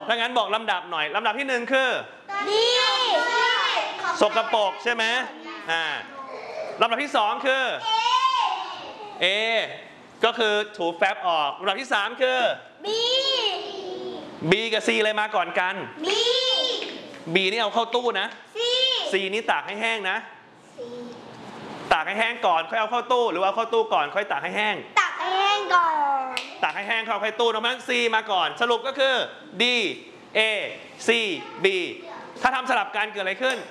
ถ้างั้นบอกลำดับหน่อยลำดับที่1คือดีสกปรกใช่ไหมลำดับที่2คือเอก็คือถูแฟบออกลำดับที่3คือบีกับซีอะไรมาก่อนกันบีนี่เอาเข้าตู้นะซีนี่ตากให้แห้งนะตากให้แห้งก่อนค่อยเอาเข้าตู้หรือว่าเอาเข้าตู้ก่อนค่อยตากให้แห้งตักให้แห้งก่อนตากให้แห้งเข้าตู้เพราะฉะนั้น C มาก่อนสรุปก็คือ D A C B ถ้าทำสลับกันเกิดอะไรขึ้น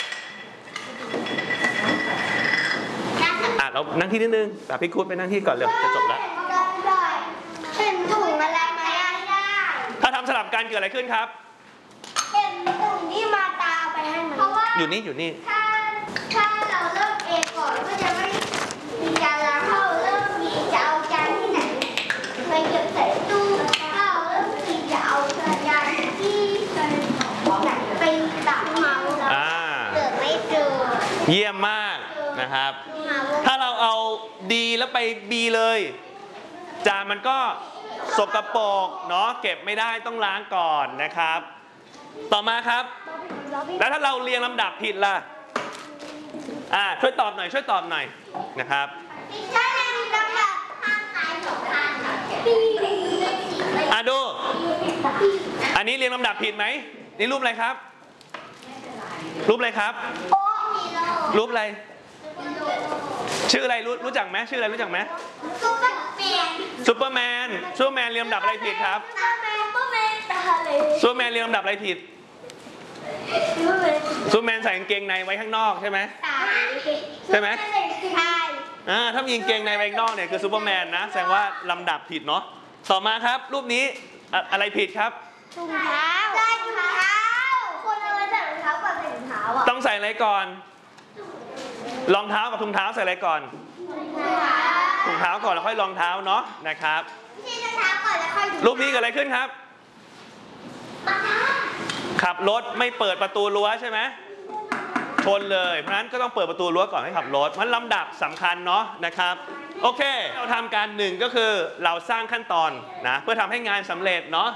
เรานั่งที่นิดนึงแต่พี่คูดไปนั่งที่ก่อนเร็วจะจบแล้วเห็นถุงอะไรไหมถ้าทำสลับกันเกิดอะไรขึ้นครับเห็นถุงที่มาตาไปให้มันอยู่นี่ถ้าเราเริ่มเอก่อนก็จะไม่มีจานล้างถ้าเราเริ่มมีจะเอาจานที่ไหนไปเก็บใส่ตู้ถ้าเราเริ่มมีจะเอาจานที่ไหนไปตักเมาเกิดไม่เจอเยี่ยมมากนะครับถ้าเราเอา D แล้วไป B เลยจานมันก็สกปรกเนาะเก็บไม่ได้ต้องล้างก่อนนะครับต่อมาครับแล้วถ้าเราเรียงลำดับผิดล่ะช่วยตอบหน่อยนะครับถ้าเรียงลำดับข้างซ้ายสองข้างดูอันนี้เรียงลำดับผิดไหมนี่รูปอะไรครับรูปอะไรครับรูปอะไรชื่ออะไรรู้จักไหมชื่ออะไรรู้จักไหมซูเปอร์แมนเรียงลำดับอะไรผิดครับซูเปอร์แมนเรียงลำดับอะไรผิดซูเปอร์แมนใส่กางเกงในไว้ข้างนอกใช่ไหมใช่ไหมถ้ามีกางเกงในไว้ข้างนอกเนี่ยคือซูเปอร์แมนนะแสดงว่าลำดับผิดเนาะต่อมาครับรูปนี้อะไรผิดครับถุงเท้าคนเอาไว้ใส่รองเท้ากับใส่ถุงเท้าต้องใส่อะไรก่อนรองเท้ากับถุงเท้าใส่อะไรก่อนถุงเท้าก่อนแล้วค่อยรองเท้าเนาะนะครับรูปนี้เกิดอะไรขึ้นครับขับรถไม่เปิดประตูรั้วใช่ไหมชนเลยเพราะฉะนั้นก็ต้องเปิดประตูรั้วก่อนให้ขับรถเพราะลำดับสำคัญเนาะนะครับโอเคเราทำการ1ก็คือเราสร้างขั้นตอนนะเพื่อทำให้งานสำเร็จเนาะ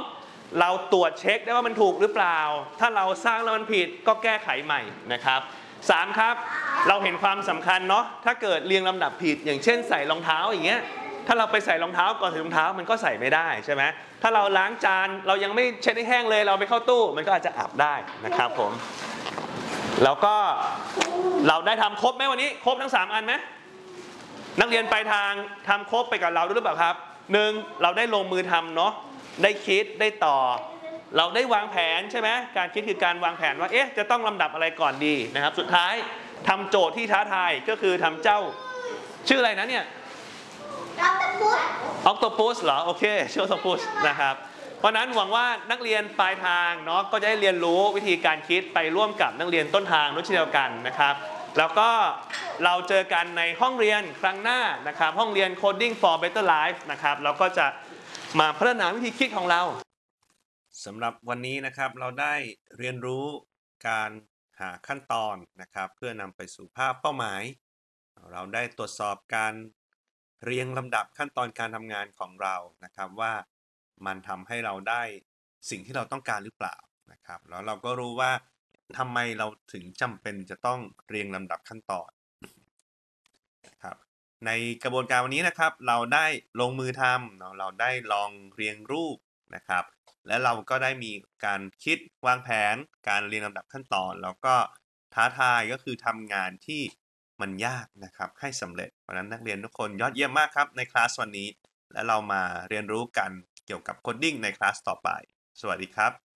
2เราตรวจเช็คได้ว่ามันถูกหรือเปล่าถ้าเราสร้างแล้วมันผิดก็แก้ไขใหม่นะครับ3ครับเราเห็นความสำคัญเนาะถ้าเกิดเรียงลำดับผิดอย่างเช่นใส่รองเท้าอย่างเงี้ยถ้าเราไปใส่รองเท้าก่อนใส่รองเท้ามันก็ใส่ไม่ได้ใช่ไหมถ้าเราล้างจานเรายังไม่เช็ดให้แห้งเลยเราไปเข้าตู้มันก็อาจจะอับได้นะครับผมแล้วก็เราได้ทำครบไหมวันนี้ครบทั้ง3อันไหมนักเรียนปลายทางทำครบไปกับเราด้วยหรือเปล่าครับ1เราได้ลงมือทำเนาะได้คิดได้ต่อเราได้วางแผนใช่ไหมการคิดคือการวางแผนว่าจะต้องลำดับอะไรก่อนดีนะครับสุดท้ายทำโจทย์ที่ท้าทายก็คือทำเจ้าชื่ออะไรนะเนี่ยออกโตปัสเหรอโอเคชื่อออกโตปัสนะครับเพราะนั้นหวังว่านักเรียนปลายทางเนาะก็จะได้เรียนรู้วิธีการคิดไปร่วมกับนักเรียนต้นทางด้วยเช่นเดียวกันนะครับแล้วก็เราเจอกันในห้องเรียนครั้งหน้านะครับห้องเรียน Coding for Better Life นะครับเราก็จะมาพัฒนาวิธีคิดของเราสำหรับวันนี้นะครับเราได้เรียนรู้การหาขั้นตอนนะครับเพื่อนำไปสู่ภาพเป้าหมายเราได้ตรวจสอบการเรียงลำดับขั้นตอนการทำงานของเรานะครับว่ามันทำให้เราได้สิ่งที่เราต้องการหรือเปล่านะครับแล้วเราก็รู้ว่าทำไมเราถึงจำเป็นจะต้องเรียงลำดับขั้นตอนนะครับในกระบวนการวันนี้นะครับเราได้ลงมือทำเราได้ลองเรียงรูปนะครับและเราก็ได้มีการคิดวางแผนการเรียงลำดับขั้นตอนแล้วก็ท้าทายก็คือทำงานที่มันยากนะครับให้สำเร็จเพราะนั้นนักเรียนทุกคนยอดเยี่ยมมากครับในคลาสวันนี้และเรามาเรียนรู้กันเกี่ยวกับโคดดิ้งในคลาสต่อไปสวัสดีครับ